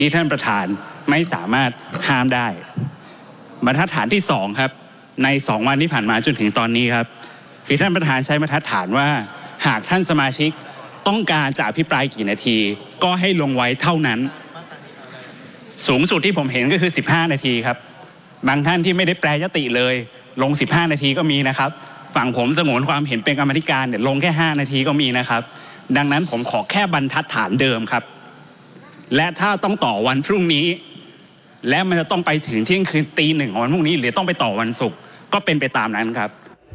ที่ท่านประธานไม่สามารถห้ามได้บรรทัดฐานที่2ครับใน2วันที่ผ่านมาจนถึงตอนนี้ครับคือท่านประธานใช้บรรทัดฐานว่าหากท่านสมาชิกต้องการจะอภิปรายกี่นาทีก็ให้ลงไว้เท่านั้นสูงสุดที่ผมเห็นก็คือ15นาทีครับบางท่านที่ไม่ได้แปรยติเลยลง15นาทีก็มีนะครับฝั่งผมสงวนความเห็นเป็นกรรมธิการเนี่ยลงแค่5นาทีก็มีนะครับดังนั้นผมขอแค่บรรทัดฐานเดิมครับและถ้าต้องต่อวันพรุ่งนี้และมันจะต้องไปถึงเที่ยงคืนตี 1ของวันพรุ่งนี้หรือต้องไปต่อวันศุกร์ก็เป็นไปตามนั้นครับ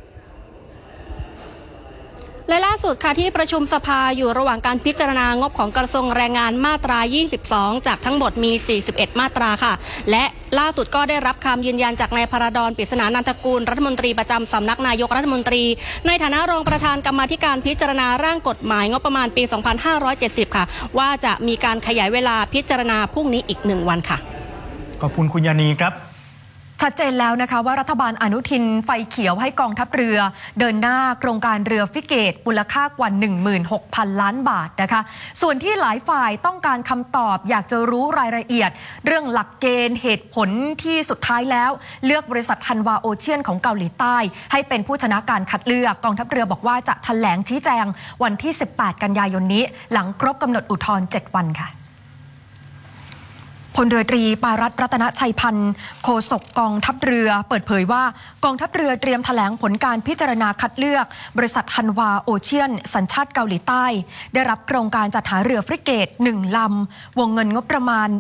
และล่าสุดค่ะที่ประชุมสภาอยู่ระหว่างการพิจารณางบของกระทรวงแรงงานมาตรา22จากทั้งหมดมี41มาตราค่ะและล่าสุดก็ได้รับคำยืนยันจากนายพระดอน ปริศนานันทกูลรัฐมนตรีประจำสำนักนายกรัฐมนตรีในฐานะรองประธานกรรมาธิการพิจารณาร่างกฎหมายงบประมาณปี2570ค่ะว่าจะมีการขยายเวลาพิจารณาพรุ่งนี้อีก1วันค่ะขอบคุณคุณยานีครับชัดเจนแล้วนะคะว่ารัฐบาลอนุทินไฟเขียวให้กองทัพเรือเดินหน้าโครงการเรือฟริเกตมูลค่ากว่า 16,000 ล้านบาทนะคะส่วนที่หลายฝ่ายต้องการคำตอบอยากจะรู้รายละเอียดเรื่องหลักเกณฑ์เหตุผลที่สุดท้ายแล้วเลือกบริษัทฮันวาโอเชียนของเกาหลีใต้ให้เป็นผู้ชนะการคัดเลือกกองทัพเรือบอกว่าจะแถลงชี้แจงวันที่18กันยายนนี้หลังครบกำหนดอุทธรณ์7วันค่ะพลเรือตรีปารัตน์รัตนชัยพันธ์โฆษกกองทัพเรือเปิดเผยว่ากองทัพเรือเตรียมแถลงผลการพิจารณาคัดเลือกบริษัทฮันวาโอเชียนสัญชาติเกาหลีใต้ได้รับโครงการจัดหาเรือฟริเกต1ลำวงเงินงบประมาณ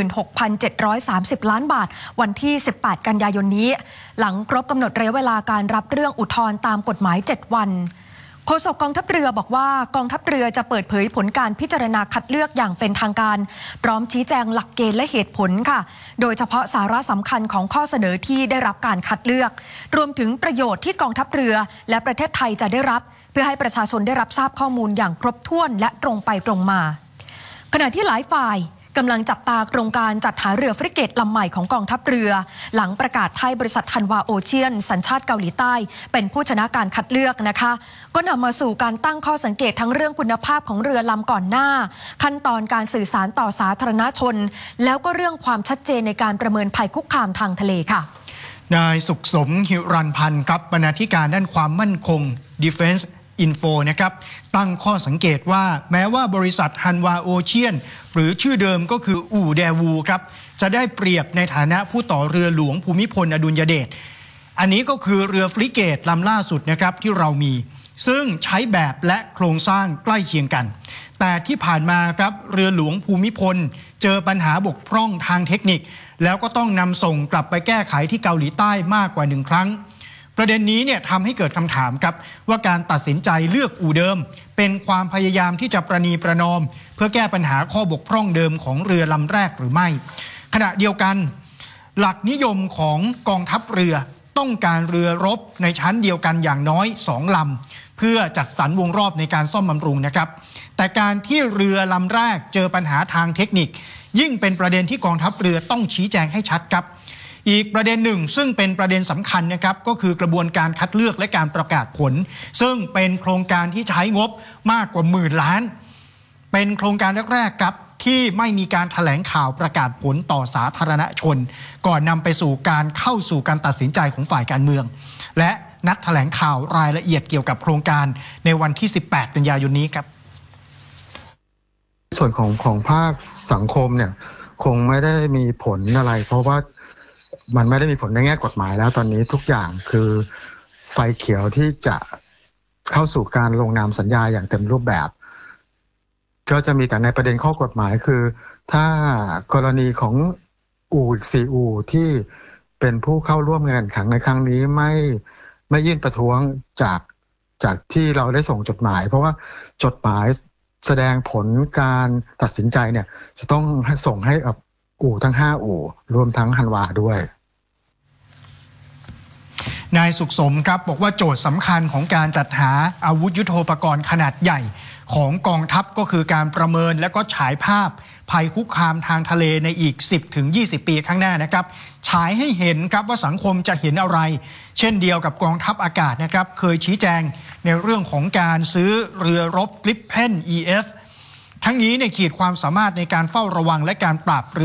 16,730 ล้านบาทวันที่18กันยายนนี้หลังครบกำหนดระยะเวลาการรับเรื่องอุทธรณ์ตามกฎหมาย7วันโฆษกกองทัพเรือบอกว่ากองทัพเรือจะเปิดเผยผลการพิจารณาคัดเลือกอย่างเป็นทางการพร้อมชี้แจงหลักเกณฑ์และเหตุผลค่ะโดยเฉพาะสาระสำคัญของข้อเสนอที่ได้รับการคัดเลือกรวมถึงประโยชน์ที่กองทัพเรือและประเทศไทยจะได้รับเพื่อให้ประชาชนได้รับทราบข้อมูลอย่างครบถ้วนและตรงไปตรงมาขณะที่หลายฝ่ายกำลังจับตาโครงการจัดหาเรือฟริเกตลำใหม่ของกองทัพเรือหลังประกาศให้บริษัทฮันวาโอเชียนสัญชาติเกาหลีใต้เป็นผู้ชนะการคัดเลือกนะคะก็นำมาสู่การตั้งข้อสังเกตทั้งเรื่องคุณภาพของเรือลำก่อนหน้าขั้นตอนการสื่อสารต่อสาธารณชนแล้วก็เรื่องความชัดเจนในการประเมินภัยคุกคามทางทะเลค่ะนายสุขสมหิรันพันธ์ครับบรรณาธิการด้านความมั่นคง Defense Info นะครับตั้งข้อสังเกตว่าแม้ว่าบริษัทฮันวาโอเชียนหรือชื่อเดิมก็คืออู่แดวูครับจะได้เปรียบในฐานะผู้ต่อเรือหลวงภูมิพลอดุลยเดชอันนี้ก็คือเรือฟริเกตลำล่าสุดนะครับที่เรามีซึ่งใช้แบบและโครงสร้างใกล้เคียงกันแต่ที่ผ่านมาครับเรือหลวงภูมิพลเจอปัญหาบกพร่องทางเทคนิคแล้วก็ต้องนำส่งกลับไปแก้ไขที่เกาหลีใต้มากกว่า1ครั้งประเด็นนี้เนี่ยทำให้เกิดคำถามครับว่าการตัดสินใจเลือกอู่เดิมเป็นความพยายามที่จะประนีประนอมเพื่อแก้ปัญหาข้อบกพร่องเดิมของเรือลำแรกหรือไม่ขณะเดียวกันหลักนิยมของกองทัพเรือต้องการเรือรบในชั้นเดียวกันอย่างน้อย2ลำเพื่อจัดสรรวงรอบในการซ่อมบำรุงนะครับแต่การที่เรือลำแรกเจอปัญหาทางเทคนิคยิ่งเป็นประเด็นที่กองทัพเรือต้องชี้แจงให้ชัดครับอีกประเด็นหนึ่งซึ่งเป็นประเด็นสำคัญนะครับก็คือกระบวนการคัดเลือกและการประกาศผลซึ่งเป็นโครงการที่ใช้งบมากกว่า10,000 ล้านเป็นโครงการแรกๆครับที่ไม่มีการแถลงข่าวประกาศผลต่อสาธารณชนก่อนนำไปสู่การเข้าสู่การตัดสินใจของฝ่ายการเมืองและนัดแถลงข่าวรายละเอียดเกี่ยวกับโครงการในวันที่18กันยายนนี้ครับส่วนของภาคสังคมเนี่ยคงไม่ได้มีผลอะไรเพราะว่ามันไม่ได้มีผลในแง่กฎหมายแล้วตอนนี้ทุกอย่างคือไฟเขียวที่จะเข้าสู่การลงนามสัญญาอย่างเต็มรูปแบบก็จะมีแต่ในประเด็นข้อกฎหมายคือถ้ากรณีของอู่อีก4อู่ที่เป็นผู้เข้าร่วมงานแข่งขันในครั้งนี้ไม่ยื่นประท้วงจากที่เราได้ส่งจดหมายเพราะว่าจดหมายแสดงผลการตัดสินใจเนี่ยจะต้องส่งให้อู่ทั้ง5อู่รวมทั้งฮันวาด้วยนายสุขสมครับบอกว่าโจทย์สำคัญของการจัดหาอาวุธยุทโธปกรณ์ขนาดใหญ่ของกองทัพก็คือการประเมินและก็ฉายภาพภัยคุกคามทางทะเลในอีก 10-20 ปีข้างหน้านะครับฉายให้เห็นครับว่าสังคมจะเห็นอะไรเช่นเดียวกับกองทัพอากาศนะครับเคยชี้แจงในเรื่องของการซื้อเรือรบกริปเพน EF ทั้งนี้ขีดความสามารถในการเฝ้าระวังและการปราบ